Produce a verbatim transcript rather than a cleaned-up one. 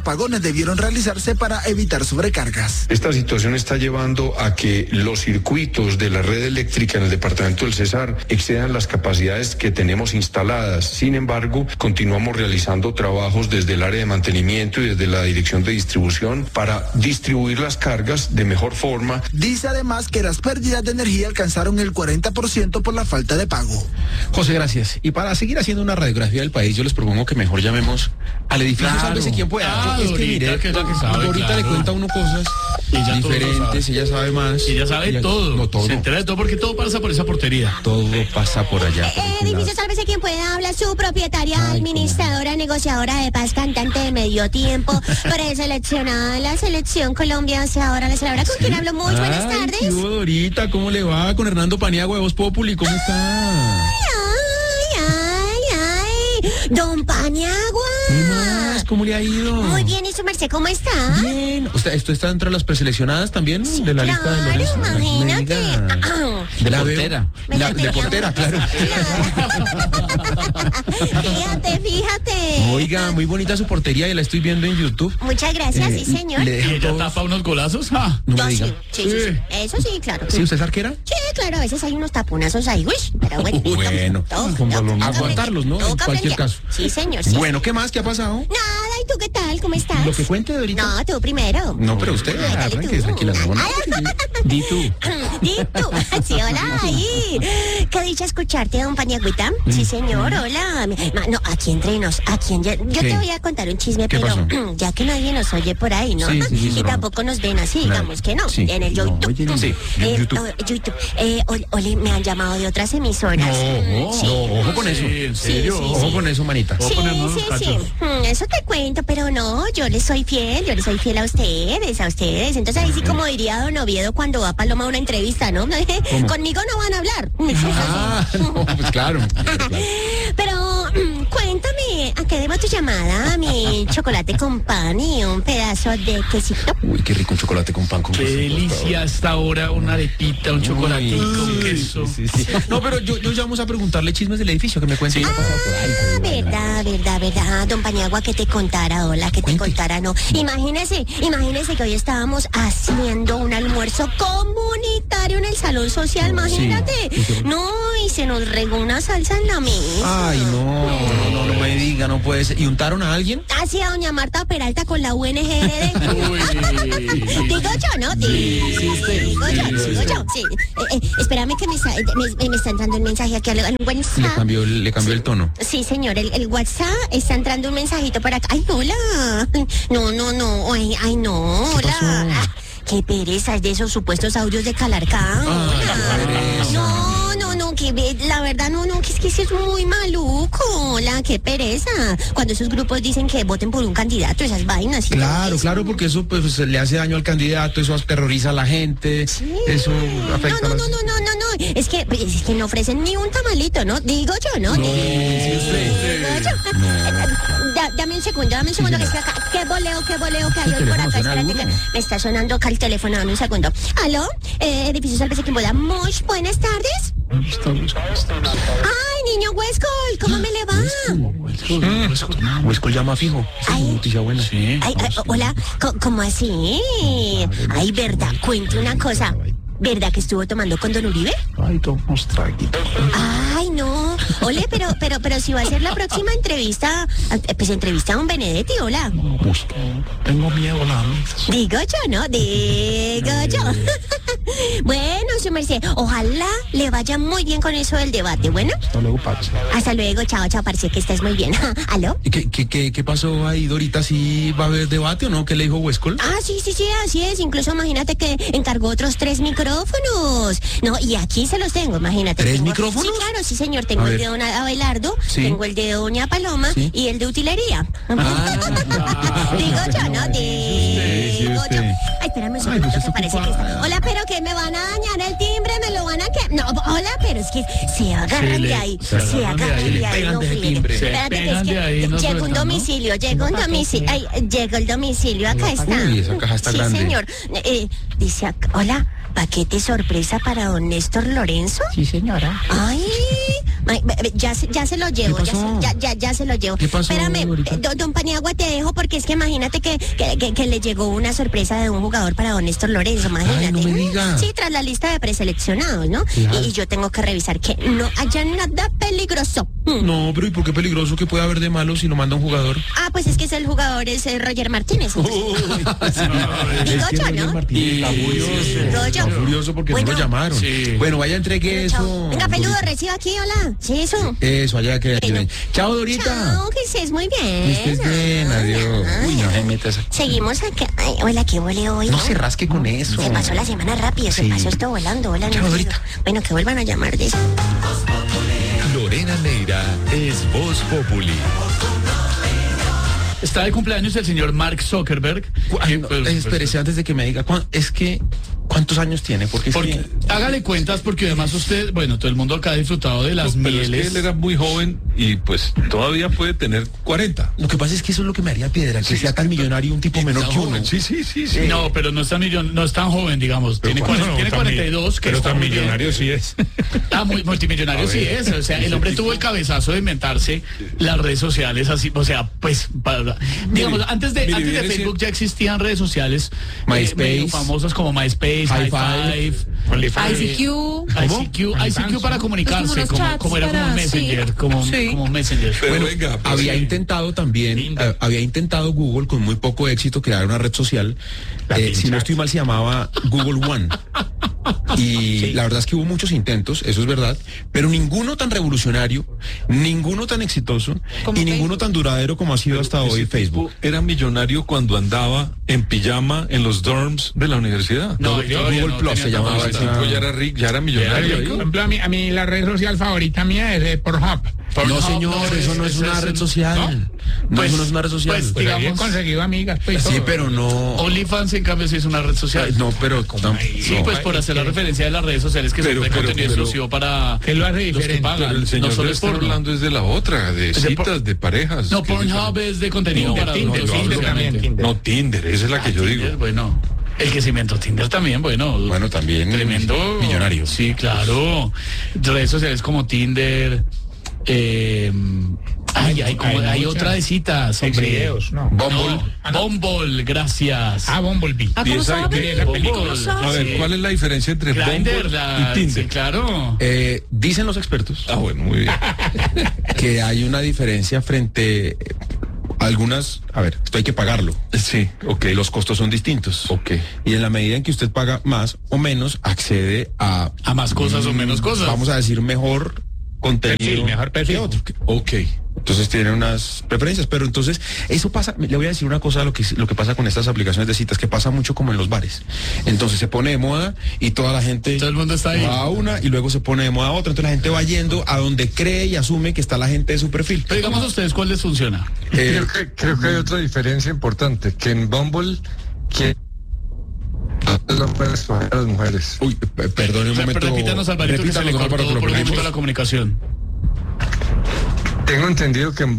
apagones debieron realizarse para evitar sobrecargas. Esta situación está llevando a que los circuitos de la red eléctrica en el departamento del Cesar excedan las capacidades que tenemos instaladas. Sin embargo, continuamos realizando trabajos desde el área de mantenimiento y desde la dirección de distribución para distribuir las cargas de mejor forma. Dice además que las pérdidas de energía alcanzaron el cuarenta por ciento por la falta de pago. José, gracias. Y para seguir haciendo una radiografía del país, yo les propongo que mejor llamemos al edificio Claro. Sálvese quien pueda. Ah, es que Dorita, mire, que es la que sabe, Dorita claro. le cuenta a uno cosas Ella todo lo diferentes, sabe. ella sabe más. Ella sabe todo. No, todo. Se entera de todo porque todo pasa por esa portería. Todo pasa por allá. por Eh, ese edificio lado. Sálvese quien pueda, habla su propietaria, Ay, administradora, negociadora de paz, cantante de medio tiempo, preseleccionada en la selección Colombia, hacia ahora la celebra. ¿Con quién hablo? Muy buenas Ay, tardes. ¿qué hubo, Dorita? ¿Cómo le va? Con Hernando Paniagua de Voz Populi, ¿cómo está? Ay, ay, ay, don Paniagua. ¿Qué más? ¿Cómo le ha ido? Muy bien, ¿y su merced cómo está? Bien. ¿Usted, ¿Esto está entre las preseleccionadas también de la lista de Claro, Lorenzo? imagínate. De La la portera. Me La, la de pegamos. portera, claro. Fíjate, fíjate. Oiga, muy bonita su portería y la estoy viendo en YouTube. Muchas gracias, Eh, sí, señor. le ¿Y dejan ella todos- tapa unos golazos? Ah. No Yo me sí, diga. sí, sí, sí. Eso sí, claro. ¿Sí, usted es arquera? Sí, claro, a veces hay unos taponazos ahí, uy, pero bueno. Bueno, toca, con toca, balón. toca Aguantarlos, ¿no? aprender, En toca cualquier aprender. caso. Sí, señor, sí. Bueno, ¿qué más? ¿Qué ha pasado? Nada, ¿y tú qué tal? ¿Cómo estás? Lo que cuente, Dorita. No, tú primero. No, pero usted, Ay, dale arranque, tú. tranquila, no, no. Di tú. Di tú. Sí, hola, ahí. Qué dicha escucharte, don Paniagüita. Sí, señor, hola. Ma- No, aquí entre nos, aquí en... Yo ¿Qué? te voy a contar un chisme, ¿Qué pero pasó? ya que nadie nos oye por ahí, ¿no? Sí, sí, sí, y no. tampoco nos ven así, Claro. digamos que no. Sí. En el No, YouTube. oye, no. Sí, en Eh, YouTube. oh, YouTube. Eh, ole, ole, me han llamado de otras emisoras. No, Sí. no, ojo con eso. Sí, ¿en Sí, serio? sí, Ojo con eso, manita. Voy a Sí, ponernos sí, los sí. cachos. Mm, Eso te cuento, pero no, yo les soy fiel, yo les soy fiel a ustedes, a ustedes. Entonces ahí sí como diría don Oviedo cuando va a Paloma a una entrevista, ¿no? Conmigo no van a hablar. Ah, no, pues claro. claro. Pero mm, cuéntame, ¿a qué debo tu llamada? Mi chocolate con pan y un pedazo de quesito. Uy, qué rico un chocolate con pan con Qué queso, por favor. delicia hasta ahora, una arepita, un chocolate con Uy, queso. sí, sí, sí. No, pero yo, yo llamo a preguntarle chismes del edificio, que me cuente. qué ha pasado por ahí. Ah, verdad, verdad, verdad, don Paniagua, que te contara, hola, que te Cuente. contara, no. Imagínese, imagínese que hoy estábamos haciendo un almuerzo comunitario en el salón social, imagínate. ¿Y qué? No, y se nos regó una salsa en la mesa. Ay, no, no, no, no me diga, no puede ser. ¿Y untaron a alguien? Hacia doña Marta Peralta con la U N G R D. Uy. Digo yo, ¿no? Di- Digo yo, digo yo, sí. Eh, eh, espérame que me está, me, me está entrando un mensaje aquí al, al Le WhatsApp. cambió, le cambió el tono. Sí, señor, el, el WhatsApp está entrando un mensajito para acá. Ay, hola. No, no, no. Ay, ay no. ¿Qué Hola. pasó? Ah, qué pereza, es de esos supuestos audios de Calarcán. Ay, Hola. qué pereza. No, no, no, que ve- la verdad no, no, que es que sí es muy maluco. Hola, qué pereza. Cuando esos grupos dicen que voten por un candidato, esas vainas. ¿sí? Claro, Eso- claro, porque eso pues le hace daño al candidato, eso aterroriza a la gente, eso afecta No, no, a no, las... no, no, no, no. Es que, pues, es que no ofrecen ni un tamalito, ¿no? Digo yo, ¿no? No, Digo sí, usted. yo. Da- dame un segundo, dame un segundo, que es que acá, qué boleo, qué boleo que hay ¿El hoy por teléfono acá. suena Espérate que duro? me está sonando acá el teléfono, dame un segundo. ¿Aló? Eh, edificio Sálvese quien pueda. Muy buenas tardes. Ay, niño Huescol, ¿cómo me le va? Huesco llama fijo. Esa es Ay. una noticia buena. Sí. Ay, ay, hola, co- ¿cómo así? Ay, verdad, cuente una cosa. ¿Verdad que estuvo tomando con don Uribe? Ay, tomamos traguitos. Ay, no. Ole, pero, pero, pero si va a ser la próxima entrevista, eh, pues entrevista a un Benedetti, hola. Pues, tengo miedo, la Digo yo, ¿no? Digo yo. Bueno, su merced, ojalá le vaya muy bien con eso del debate, ¿bueno? Hasta luego, Pachi. Hasta luego, chao, chao, parece que estés muy bien. ¿Aló? ¿Y qué, qué, qué, qué pasó ahí, Dorita? ¿Sí va a haber debate o no? ¿Qué le dijo Huescol? Ah, sí, sí, sí, así es. Incluso imagínate que encargó otros tres micrófonos. No, y aquí se los tengo, imagínate. ¿Tres Tengo- micrófonos? Sí, claro, sí, señor. Tengo A el ver. de don Abelardo, Sí. tengo el de doña Paloma Sí. y el de utilería. Ah. Digo yo, ¿no? Digo yo. usted. Ay, espérame un Ay, segundo, pues que está parece que ocupada. está... Hola, pero que me van a dañar el timbre, me lo van a que... No, hola, pero es que se agarran Se le- de ahí, se se agarran de agarran ahí, de le ahí, pegan no del fíjate. timbre. Se Espérate, que es pegan que de ahí, no llegó un sueltan, ¿no? domicilio, llegó un domicilio, ay, llegó el domicilio, acá está. Uy, esa caja está sí, grande. señor. Eh, dice acá, hola, paquete sorpresa para don Néstor Lorenzo. Sí, señora. Ay, Ay, be- be- ya, se- ya se lo llevo, ¿Qué ya, pasó? se- ya, ya, ya se lo llevo. ¿Qué pasó, Espérame, Dorita? eh, don, don Paniagua, te dejo porque es que imagínate que, que, que, que le llegó una sorpresa de un jugador para don Néstor Lorenzo, imagínate. no me diga. Sí, tras la lista de preseleccionados, ¿no? Claro. Y, y yo tengo que revisar que no haya nada peligroso. Mm. No, pero ¿y por qué peligroso que puede haber de malo si lo manda un jugador? Ah, pues es que es el jugador, es eh, Roger Martínez. entonces. Digo Es que yo, Roger ¿no? Martínez está Sí, furioso. sí, sí. Rollo. Está furioso porque no Bueno. lo llamaron. Sí. Bueno, vaya, entregue eso. Chao. Venga, peludo, Dorita. reciba aquí, hola. Sí, eso. Eso, allá que Bueno. Chao, Dorita. Chao, que estés muy bien. Que estés bien, adiós. Ay, Uy, no se metas. Seguimos acá. Ay, hola, ¿qué huele hoy? No se rasque con eso. Se pasó la semana rápido, se Sí. pasó esto volando. Hola, Chao, no, Dorita. Bueno, que vuelvan a llamar de eso. Lorena Neira es Voz Populi. Está de cumpleaños el señor Mark Zuckerberg. Cu- que, ay, no, pues, eh, espérese, antes de que me diga, ¿cuán- es que, ¿cuántos años tiene? Porque es Porque, que... hágale cuentas porque además usted, bueno, todo el mundo acá ha disfrutado de las No, pero es mieles. que él era muy joven y pues todavía puede tener cuarenta. Lo que pasa es que eso es lo que me haría piedra, que Sí, sea es tan que- millonario un tipo menor Tan que uno. joven, Sí, sí, sí, sí. No, pero no es tan millon, no es tan joven, digamos. Tiene, ¿cuándo? cuarenta, No, tiene tan cuarenta y dos, que Pero está tan muy bien. millonario sí es. Ah, muy multimillonario sí es. O sea, el hombre tuvo el cabezazo de inventarse las redes sociales así, o sea, pues, para, digamos, antes de, mire, antes de viene Facebook siendo- ya existían redes sociales eh, MySpace. medio famosas como MySpace, High High Five, I C Q. I C Q, I C Q para comunicarse, unos como, chats como era como para- un Messenger, sí. como, Sí. como un Messenger. Pero Bueno, venga, pues, había sí. intentado también, Tinder. eh, había intentado Google con muy poco éxito crear una red social. Eh, si no estoy mal, se llamaba Google One. Y la verdad es que hubo muchos intentos, eso es verdad, pero ninguno tan revolucionario, ninguno tan exitoso Como y ninguno Facebook. tan duradero como ha sido hasta hoy Ese Facebook. tipo era millonario cuando andaba en pijama en los dorms de la universidad. No, Google todavía Plus no se tenía llamaba tanta El esa- tipo ya era rico, ya era millonario. Ya era ahí. rico. Por ejemplo, a mí, a mí la red social favorita mía es de Pornhub. No, Pornhub señor, no eso es- no es eso una es red un- social. No, Pues- eso no es una red social. pues, Pues ahí he digamos- conseguido amigas. Pues, sí, todo. pero no. OnlyFans, en cambio, sí es una red social. No, pero tam- Sí, no. pues por hacer la referencia de las redes sociales que Pero- son de pero- contenido pero- exclusivo para ¿Qué lo hace los que diferente? pagan. Pero el señor no solo que es está porno. hablando es de la otra, de Es de citas, por- de parejas. No, ¿Qué es Pornhub diferente? es de contenido Tinder, para Tinder, adultos. Tinder sí, también, obviamente. Tinder. No, Tinder, esa es la que Ah, yo Tinder, digo. Bueno, el que se inventó Tinder también, bueno. Bueno, también Tremendo. millonario. Sí, claro. Redes sociales como Tinder. Eh, ay, hay, como, hay hay muchas. otra de citas, hombre. Videos, no. Bumble. No, Bumble, gracias. Ah, Bumblebee. Ah, ¿cómo Y esa- sabe? de- esa ¿Cómo película. sabe? A ver, Sí. ¿cuál es la diferencia entre Grindr, Bumble la- y Tinder? sí, claro. Eh, dicen los expertos Ah, bueno, muy bien. que hay una diferencia frente eh, a algunas, a ver, esto hay que pagarlo. Sí, ok. Los costos son distintos. Ok. Y en la medida en que usted paga más o menos, accede a... A más cosas o mm, menos cosas. Vamos a decir mejor contenido. Perfil, mejor perfil. que otro. Ok. Entonces tiene unas preferencias, pero entonces eso pasa, le voy a decir una cosa, lo que, lo que pasa con estas aplicaciones de citas, que pasa mucho como en los bares. Entonces se pone de moda y toda la gente Todo el mundo está ahí. va a una y luego se pone de moda a otra, entonces la gente va yendo a donde cree y asume que está la gente de su perfil. Pero digamos a ustedes cuál les funciona. Eh, Creo que, creo que hay otra diferencia importante, que en Bumble, que lo pueden escoger a las mujeres. uy, p- perdone un momento. Repítanos, Alvarito, que se le repítanos, cortó Álvaro, que lo por un momento perdimos. la comunicación. Tengo entendido que en